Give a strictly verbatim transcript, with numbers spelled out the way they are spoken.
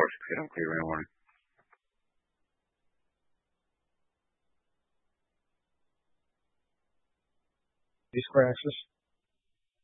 course, if you don't clear rain warning. D square axis.